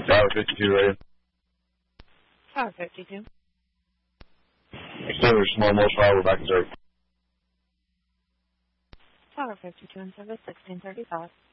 Tower 52 radio. Tower 52. Service small most fire, we're back in service. Tower 52 in service, 1635.